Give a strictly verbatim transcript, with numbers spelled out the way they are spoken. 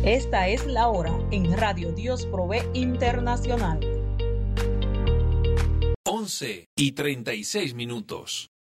Esta es la hora en Radio Dios Provee Internacional. once y treinta y seis minutos.